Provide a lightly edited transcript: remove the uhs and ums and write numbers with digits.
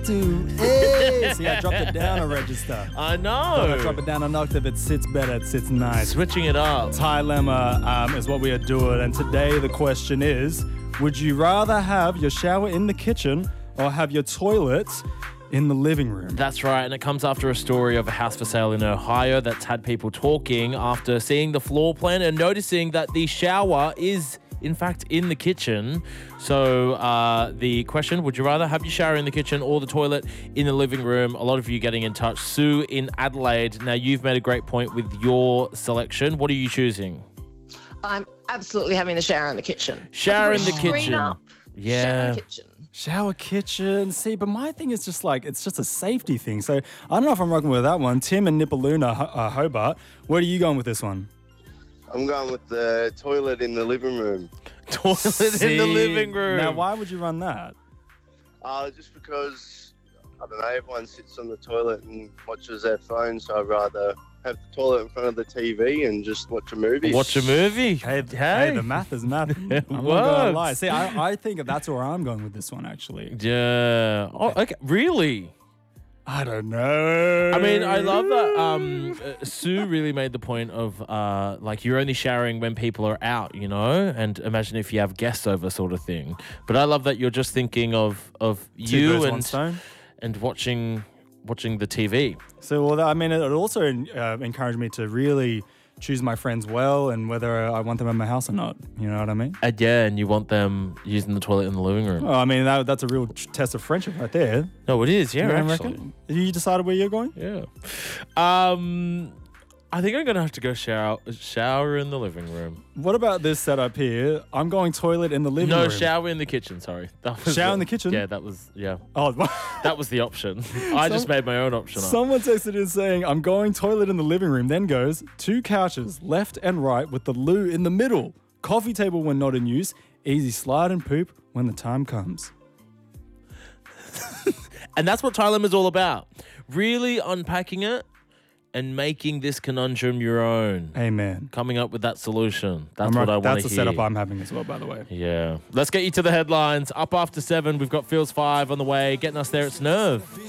Hey, see, I dropped it down a register. I know. I drop it down an octave, it sits better, it sits nice. Switching it up. Dilemma is what we are doing, and today the question is, would you rather have your shower in the kitchen or have your toilet in the living room? That's right, and it comes after a story of a house for sale in Ohio that's had people talking after seeing the floor plan and noticing that the shower is in fact in the kitchen. So the question, would you rather have your shower in the kitchen or the toilet in the living room? A lot of you getting in touch. Sue in Adelaide, now you've made a great point with your selection. What are you choosing? I'm absolutely having the shower in the kitchen. Shower in the Screen kitchen. up. Yeah. Shower in the kitchen. Shower kitchen. See, but my thing is just like, it's just a safety thing. So I don't know if I'm rocking with that one. Tim and Nipaluna, Hobart, where are you going with this one? I'm going with the toilet in the living room. Toilet in the living room. Now, why would you run that? Just because, I don't know, everyone sits on the toilet and watches their phone, so I'd rather have the toilet in front of the TV and just watch a movie. Watch a movie. Hey, the math is math. I'm not gonna works. lie. See, I think that's where I'm going with this one, actually. Yeah. Oh, okay. Really? I don't know. I mean, I love that Sue really made the point of like you're only showering when people are out, you know, and imagine if you have guests over sort of thing. But I love that you're just thinking of Two you birds, one stone. and watching the TV. So, well, I mean, it also encouraged me to really choose my friends well and whether I want them in my house or not. You know what I mean? And yeah, and you want them using the toilet in the living room. Well, I mean, that's a real test of friendship right there. No, it is. Yeah, You don't actually. reckon? You decided where you're going? Yeah. I think I'm gonna have to go shower in the living room. What about this setup here? I'm going toilet in the living No, room. shower in the kitchen. Sorry, that was Shower in the kitchen? Yeah, that was Oh, that was the option. I just made my own option up. someone texted in saying, I'm going toilet in the living room, then goes, 2 couches, left and right, with the loo in the middle. Coffee table when not in use. Easy slide and poop when the time comes. And that's what Thailand is all about. Really unpacking it and making this conundrum your own. Amen. Coming up with that solution. That's what I want to hear. That's the setup I'm having as well, by the way. Yeah. Let's get you to the headlines. Up after 7, we've got Feels 5 on the way. Getting us there, it's Nerve.